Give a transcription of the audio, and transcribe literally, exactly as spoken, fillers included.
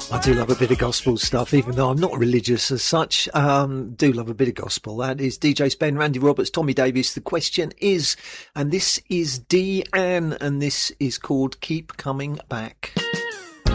I do love a bit of gospel stuff, even though I'm not religious as such. Um, do love a bit of gospel. That is D J Spen, Randy Roberts, Tommy Davis. The question is, and this is Deanne, and this is called Keep Coming Back.